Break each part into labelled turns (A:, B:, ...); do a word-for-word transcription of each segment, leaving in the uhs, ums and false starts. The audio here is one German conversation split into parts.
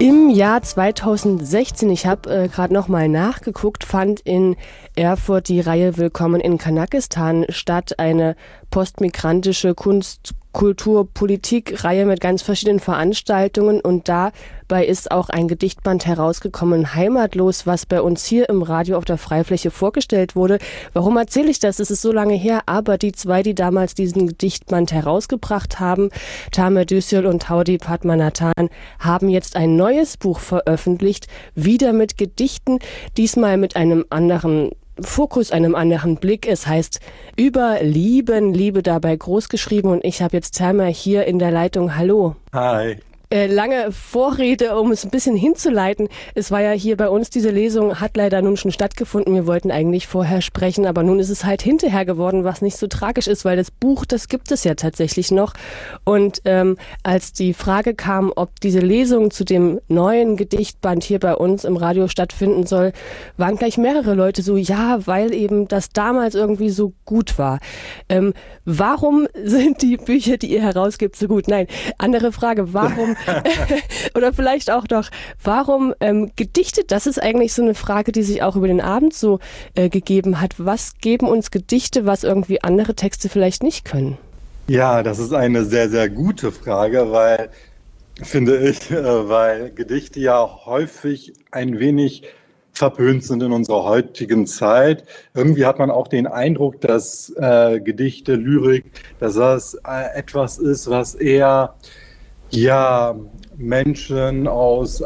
A: Im Jahr zweitausendsechzehn, ich habe äh, gerade noch mal nachgeguckt, fand in Erfurt die Reihe Willkommen in Kanakistan statt, eine postmigrantische Kunst-, Kultur-, Politik-Reihe mit ganz verschiedenen Veranstaltungen, und dabei ist auch ein Gedichtband herausgekommen, Heimatlos, was bei uns hier im Radio auf der Freifläche vorgestellt wurde. Warum erzähle ich das? Es ist so lange her, aber die zwei, die damals diesen Gedichtband herausgebracht haben, Tamer Düssel und Taudi Padmanathan, haben jetzt ein neues Buch veröffentlicht, wieder mit Gedichten, diesmal mit einem anderen Fokus, einem anderen Blick. Es heißt Über Lieben, Liebe dabei groß geschrieben, und ich habe jetzt Tamer hier in der Leitung. Hallo.
B: Hi.
A: Äh, lange Vorrede, um es ein bisschen hinzuleiten. Es war ja hier bei uns, diese Lesung hat leider nun schon stattgefunden. Wir wollten eigentlich vorher sprechen, aber nun ist es halt hinterher geworden, was nicht so tragisch ist, weil das Buch, das gibt es ja tatsächlich noch. Und ähm, als die Frage kam, ob diese Lesung zu dem neuen Gedichtband hier bei uns im Radio stattfinden soll, waren gleich mehrere Leute so, ja, weil eben das damals irgendwie so gut war. Ähm, warum sind die Bücher, die ihr herausgibt, so gut? Nein, andere Frage, warum oder vielleicht auch noch, warum ähm, gedichtet? Das ist eigentlich so eine Frage, die sich auch über den Abend so äh, gegeben hat. Was geben uns Gedichte, was irgendwie andere Texte vielleicht nicht können?
B: Ja, das ist eine sehr, sehr gute Frage, weil, finde ich, äh, weil Gedichte ja häufig ein wenig verpönt sind in unserer heutigen Zeit. Irgendwie hat man auch den Eindruck, dass äh, Gedichte, Lyrik, dass das äh, etwas ist, was eher ja, Menschen aus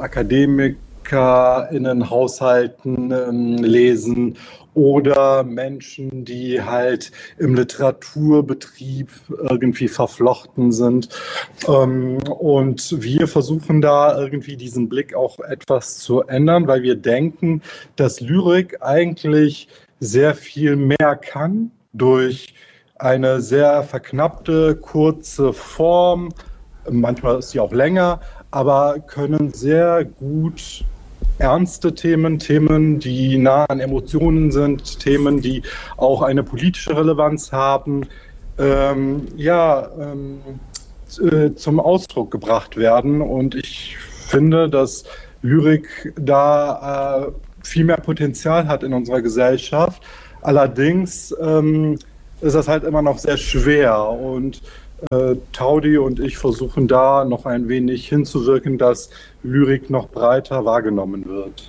B: AkademikerInnenhaushalten ähm, lesen oder Menschen, die halt im Literaturbetrieb irgendwie verflochten sind. Ähm, und wir versuchen da irgendwie diesen Blick auch etwas zu ändern, weil wir denken, dass Lyrik eigentlich sehr viel mehr kann durch eine sehr verknappte, kurze Form. Manchmal ist sie auch länger, aber können sehr gut ernste Themen, Themen, die nah an Emotionen sind, Themen, die auch eine politische Relevanz haben, ähm, ja, ähm, äh, zum Ausdruck gebracht werden. Und ich finde, dass Lyrik da äh, viel mehr Potenzial hat in unserer Gesellschaft. Allerdings ähm, ist das halt immer noch sehr schwer, und Äh, Taudi und ich versuchen da noch ein wenig hinzuwirken, dass Lyrik noch breiter wahrgenommen wird.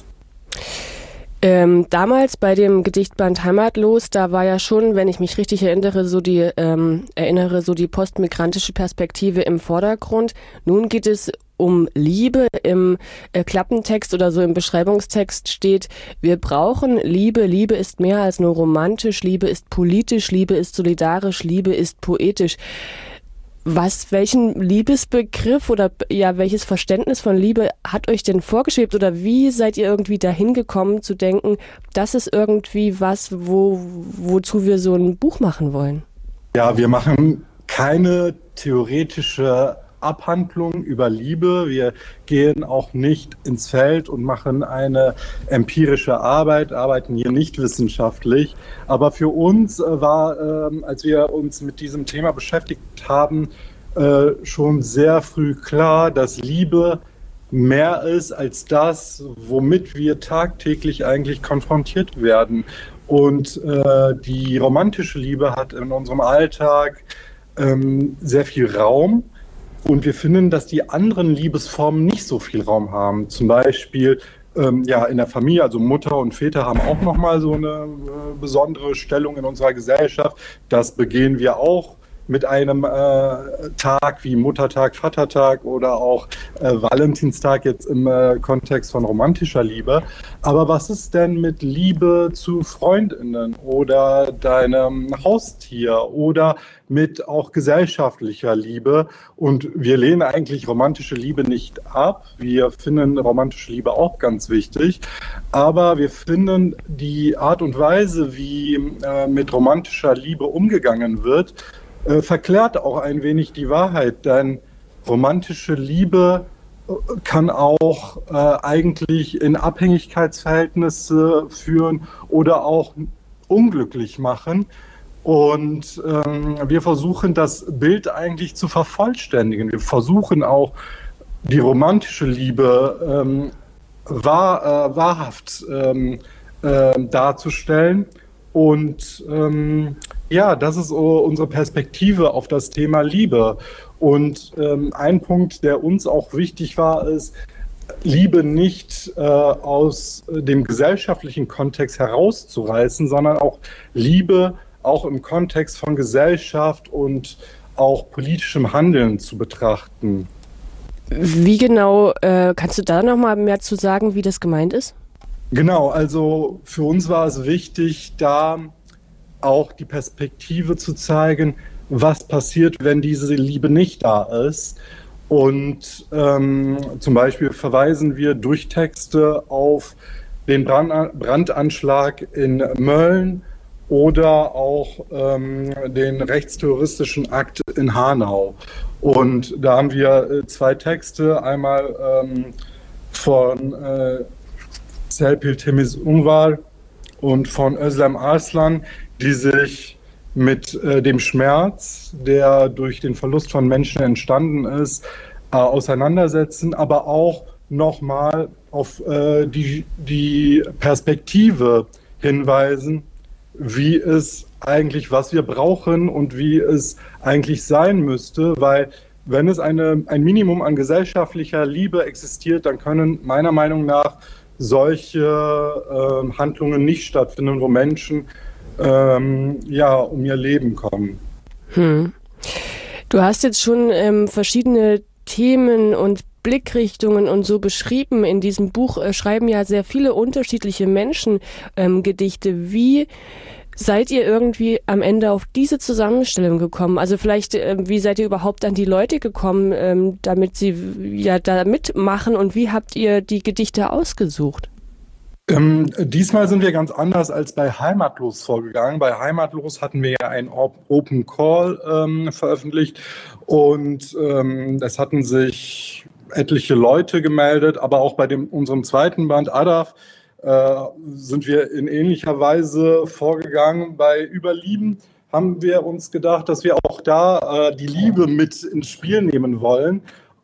A: Ähm, damals bei dem Gedichtband Heimatlos, da war ja schon, wenn ich mich richtig erinnere, so die ähm, erinnere, so die postmigrantische Perspektive im Vordergrund. Nun geht es um Liebe. Im äh, Klappentext oder so im Beschreibungstext steht: Wir brauchen Liebe. Liebe ist mehr als nur romantisch. Liebe ist politisch. Liebe ist solidarisch. Liebe ist poetisch. Was, welchen Liebesbegriff oder ja, welches Verständnis von Liebe hat euch denn vorgeschwebt, oder wie seid ihr irgendwie dahin gekommen zu denken, das ist irgendwie was, wo, wozu wir so ein Buch machen wollen?
B: Ja, wir machen keine theoretische Abhandlung über Liebe. Wir gehen auch nicht ins Feld und machen eine empirische Arbeit, arbeiten hier nicht wissenschaftlich. Aber für uns äh, war, äh, als wir uns mit diesem Thema beschäftigt haben, äh, schon sehr früh klar, dass Liebe mehr ist als das, womit wir tagtäglich eigentlich konfrontiert werden. Und äh, die romantische Liebe hat in unserem Alltag ähm, sehr viel Raum. Und wir finden, dass die anderen Liebesformen nicht so viel Raum haben. Zum Beispiel ähm, ja, in der Familie, also Mutter und Väter haben auch nochmal so eine äh, besondere Stellung in unserer Gesellschaft. Das begehen wir auch mit einem äh, Tag wie Muttertag, Vatertag oder auch äh, Valentinstag jetzt im äh, Kontext von romantischer Liebe. Aber was ist denn mit Liebe zu FreundInnen oder deinem Haustier oder mit auch gesellschaftlicher Liebe? Und wir lehnen eigentlich romantische Liebe nicht ab. Wir finden romantische Liebe auch ganz wichtig. Aber wir finden die Art und Weise, wie äh, mit romantischer Liebe umgegangen wird, Äh, verklärt auch ein wenig die Wahrheit, denn romantische Liebe äh, kann auch äh, eigentlich in Abhängigkeitsverhältnisse führen oder auch unglücklich machen. Und ähm, wir versuchen das Bild eigentlich zu vervollständigen. Wir versuchen auch die romantische Liebe ähm, wahr, äh, wahrhaft ähm, äh, darzustellen. Und ähm, ja, das ist so unsere Perspektive auf das Thema Liebe. Und ähm, ein Punkt, der uns auch wichtig war, ist, Liebe nicht äh, aus dem gesellschaftlichen Kontext herauszureißen, sondern auch Liebe auch im Kontext von Gesellschaft und auch politischem Handeln zu betrachten.
A: Wie genau, äh, kannst du da noch mal mehr zu sagen, wie das gemeint ist?
B: Genau, also für uns war es wichtig, da auch die Perspektive zu zeigen, was passiert, wenn diese Liebe nicht da ist. Und ähm, zum Beispiel verweisen wir durch Texte auf den Brand, Brandanschlag in Mölln oder auch ähm, den rechtsterroristischen Akt in Hanau. Und da haben wir äh, zwei Texte, einmal ähm, von äh, Serpil Temiz Unvar und von Özlem Arslan, die sich mit äh, dem Schmerz, der durch den Verlust von Menschen entstanden ist, äh, auseinandersetzen, aber auch nochmal auf äh, die, die Perspektive hinweisen, wie es eigentlich, was wir brauchen und wie es eigentlich sein müsste, weil wenn es eine, ein Minimum an gesellschaftlicher Liebe existiert, dann können meiner Meinung nach solche äh, Handlungen nicht stattfinden, wo Menschen ähm, ja um ihr Leben kommen.
A: Hm. Du hast jetzt schon ähm, verschiedene Themen und Blickrichtungen und so beschrieben. In diesem Buch äh, schreiben ja sehr viele unterschiedliche Menschen ähm, Gedichte. Wie seid ihr irgendwie am Ende auf diese Zusammenstellung gekommen? Also vielleicht, äh, wie seid ihr überhaupt an die Leute gekommen, ähm, damit sie ja da mitmachen, und wie habt ihr die Gedichte ausgesucht?
B: Ähm, diesmal sind wir ganz anders als bei Heimatlos vorgegangen. Bei Heimatlos hatten wir ja einen Open Call ähm, veröffentlicht und ähm, es hatten sich etliche Leute gemeldet, aber auch bei dem, unserem zweiten Band Adaf äh, sind wir in ähnlicher Weise vorgegangen. Bei Überlieben haben wir uns gedacht, dass wir auch da äh, die Liebe mit ins Spiel nehmen wollen.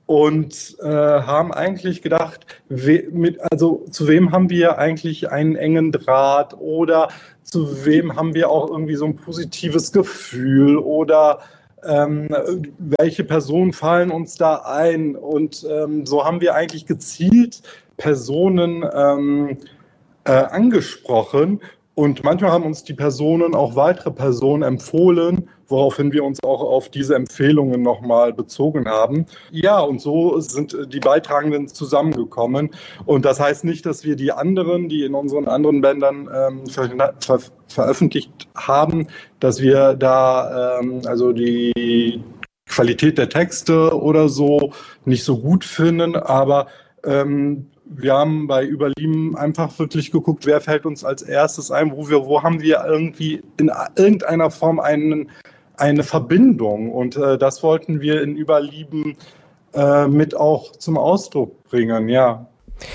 B: Und äh, haben eigentlich gedacht, we, mit, also zu wem haben wir eigentlich einen engen Draht oder zu wem haben wir auch irgendwie so ein positives Gefühl oder ähm, welche Personen fallen uns da ein? Und ähm, so haben wir eigentlich gezielt Personen ähm, äh, angesprochen. Und manchmal haben uns die Personen auch weitere Personen empfohlen, woraufhin wir uns auch auf diese Empfehlungen nochmal bezogen haben. Ja, und so sind die Beitragenden zusammengekommen. Und das heißt nicht, dass wir die anderen, die in unseren anderen Bändern ähm, ver ver veröffentlicht haben, dass wir da ähm, also die Qualität der Texte oder so nicht so gut finden, aber ähm, wir haben bei Überlieben einfach wirklich geguckt, wer fällt uns als erstes ein, wo wir, wo haben wir irgendwie in irgendeiner Form einen, eine Verbindung. Und äh, das wollten wir in Überlieben äh, mit auch zum Ausdruck bringen, ja.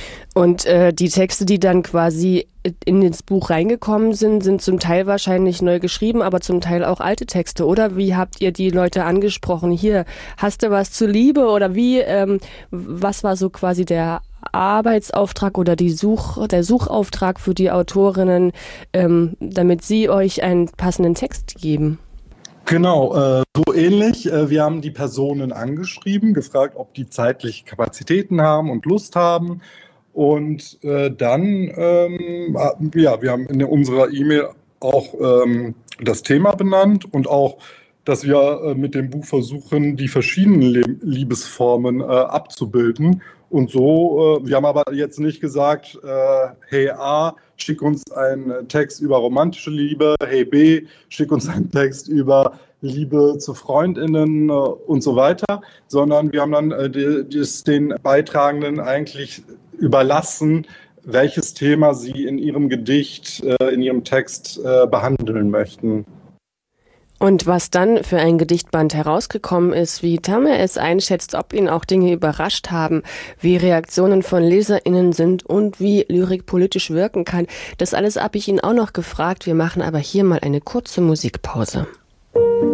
A: Und äh, die Texte, die dann quasi in ins Buch reingekommen sind, sind zum Teil wahrscheinlich neu geschrieben, aber zum Teil auch alte Texte, oder? Wie habt ihr die Leute angesprochen? Hier, hast du was zur Liebe? Oder wie, ähm, was war so quasi der Arbeitsauftrag oder die Such, der Suchauftrag für die Autorinnen, ähm, damit sie euch einen passenden Text geben?
B: Genau, äh, so ähnlich. Äh, wir haben die Personen angeschrieben, gefragt, ob die zeitliche Kapazitäten haben und Lust haben. Und äh, dann, ähm, ja, wir haben in unserer E-Mail auch ähm, das Thema benannt und auch, dass wir äh, mit dem Buch versuchen, die verschiedenen Le- Liebesformen äh, abzubilden. Und so, äh, wir haben aber jetzt nicht gesagt, äh, hey A, schick uns einen Text über romantische Liebe, hey B, schick uns einen Text über Liebe zu FreundInnen äh, und so weiter, sondern wir haben dann äh, die, die den Beitragenden eigentlich überlassen, welches Thema sie in ihrem Gedicht, äh, in ihrem Text äh, behandeln möchten.
A: Und was dann für ein Gedichtband herausgekommen ist, wie Tamer es einschätzt, ob ihn auch Dinge überrascht haben, wie Reaktionen von LeserInnen sind und wie Lyrik politisch wirken kann, das alles habe ich ihn auch noch gefragt. Wir machen aber hier mal eine kurze Musikpause.